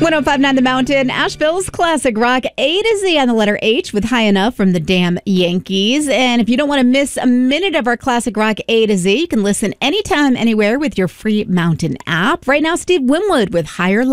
1059 The Mountain, Asheville's classic rock, A to Z on the letter H with High Enough from the Damn Yankees. And if you don't want to miss a minute of our classic rock A to Z, you can listen anytime, anywhere with your free Mountain app. Right now, Steve Winwood with Higher Love.